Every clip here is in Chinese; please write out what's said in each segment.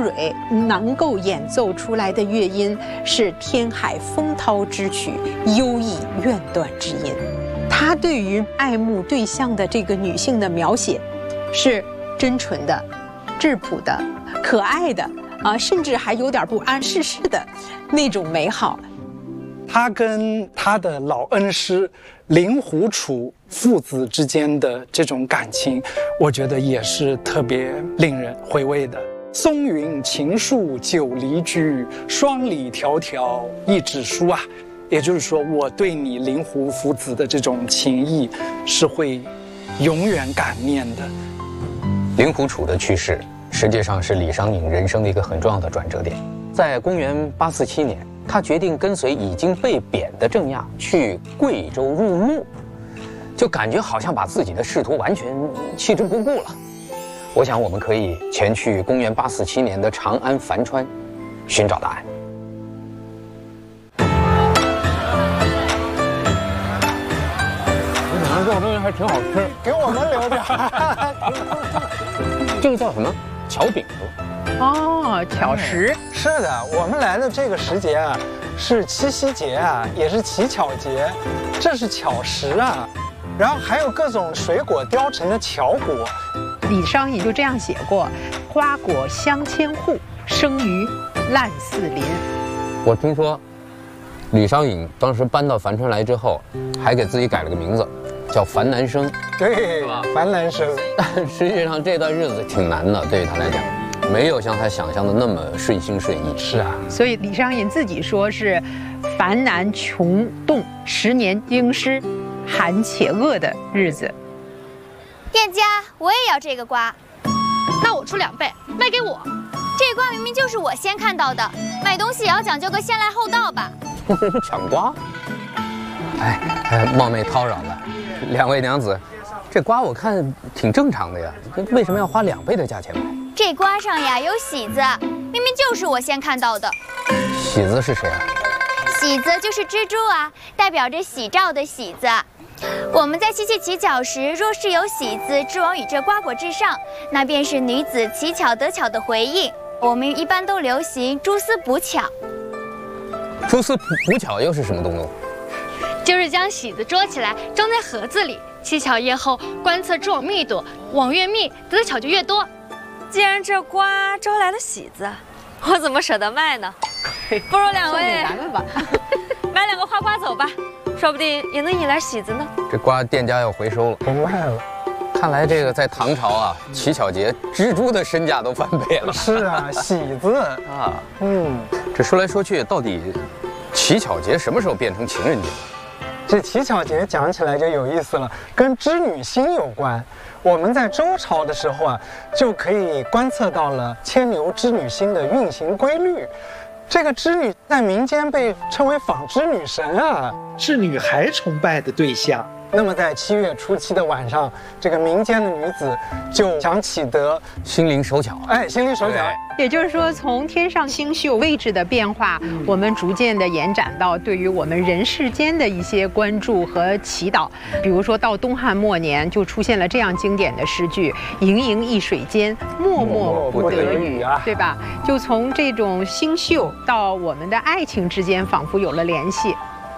蕊能够演奏出来的乐音是天海风涛之曲，幽逸怨断之音。他对于爱慕对象的这个女性的描写，是真纯的、质朴的、可爱的甚至还有点不谙世事的那种美好。 他跟他的老恩师令狐楚父子之间的这种感情，我觉得也是特别令人回味的。松云秦树久离居，双李迢迢一纸书啊。也就是说，我对你令狐父子的这种情谊是会永远感念的。 令狐楚的去世，实际上是李商隐人生的一个很重要的转折点。在公元847年，他决定跟随已经被贬的郑亚去贵州入牧，就感觉好像把自己的仕途完全弃之不顾了。我想我们可以前去公元847年的长安樊川，寻找答案。这个东西还挺好吃， 给我们留点。 这个叫什么？巧饼子。 哦，巧食。 是的，我们来的这个时节啊，是七夕节啊，也是乞巧节，这是巧食啊。然后还有各种水果雕成的巧果。 李商隐就这样写过：花果香千户，生鱼烂似林。 我听说，李商隐当时搬到樊川来之后，还给自己改了个名字，叫樊南生。 对，樊南生。 但实际上这段日子挺难的，对于他来讲，没有像他想象的那么顺心顺意。 是啊， 所以李商隐自己说是樊南穷冻10年京师，寒且饿的日子。 店家，我也要这个瓜。 那我出2倍，卖给我。 这瓜明明就是我先看到的，买东西也要讲究个先来后到吧。 抢瓜？冒昧叨扰了，2位娘子，这瓜我看挺正常的呀，为什么要花2倍的价钱买？ 这瓜上呀有喜字，明明就是我先看到的。 喜字是谁啊？ 喜字就是蜘蛛啊，代表着喜兆的喜字。我们在七夕乞巧时，若是有喜字之王与这瓜果至上，那便是女子乞巧得巧的回应。我们一般都流行蛛丝补巧。 蛛丝补巧又是什么东东？ 就是将喜字捉起来，装在盒子里。乞巧夜后，观测蛛网密度，网越密，得的巧就越多。 既然这瓜招来了喜字，我怎么舍得卖呢？不如2位咱们吧， 买2个花瓜走吧，说不定也能引来喜字呢。 这瓜店家要回收了， 不卖了。 看来这个在唐朝啊，乞巧节蜘蛛的身价都翻倍了。 是啊，喜字啊，这说来说去，到底乞巧节什么时候变成情人节？ 这乞巧节讲起来就有意思了，跟织女星有关。我们在周朝的时候啊，就可以观测到了牵牛织女星的运行规律。这个织女在民间被称为纺织女神啊， 是女孩崇拜的对象。 那么在7月初7的晚上，这个民间的女子就想起得心灵手巧， 心灵手巧。 也就是说，从天上星宿位置的变化，我们逐渐的延展到对于我们人世间的一些关注和祈祷。比如说到东汉末年，就出现了这样经典的诗句：“盈盈一水间，脉脉不得语”，对吧？就从这种星宿到我们的爱情之间，仿佛有了联系。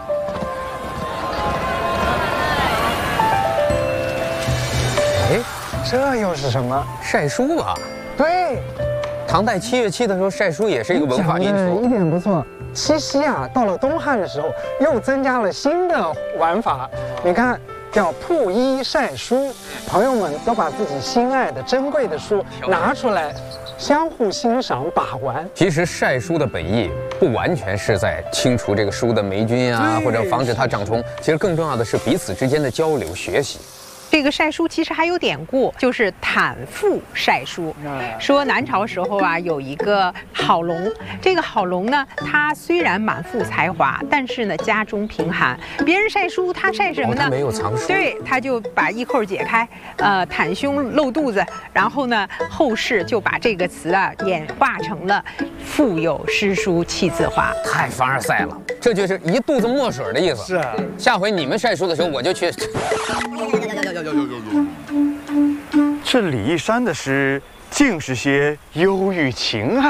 这又是什么？ 晒书吧？ 对， 唐代7月7的时候晒书也是一个文化因素。 一点不错。七夕啊，到了东汉的时候，又增加了新的玩法。你看，叫铺衣晒书，朋友们都把自己心爱的珍贵的书拿出来，相互欣赏把玩。 其实晒书的本意不完全是在清除这个书的霉菌啊，或者防止它长虫，其实更重要的是彼此之间的交流学习。 这个晒书其实还有典故，就是坦腹晒书。说南朝时候啊，有一个好龙，这个好龙呢，他虽然满腹才华，但是呢家中贫寒。别人晒书，他晒什么呢？ 他没有藏书。 对，他就把衣扣解开，袒胸露肚子，然后呢，后世就把这个词啊演化成了“腹有诗书气自华”。 太凡尔赛了，这就是一肚子墨水的意思。 是啊， 下回你们晒书的时候，我就去。 这李义山的诗竟是些忧郁情爱。